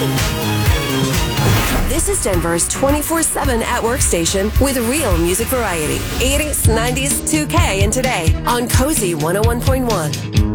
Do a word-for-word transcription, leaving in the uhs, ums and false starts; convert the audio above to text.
This is Denver's twenty-four seven at-work station with real music variety. eighties, nineties, two K, and today on Cozy one oh one point one.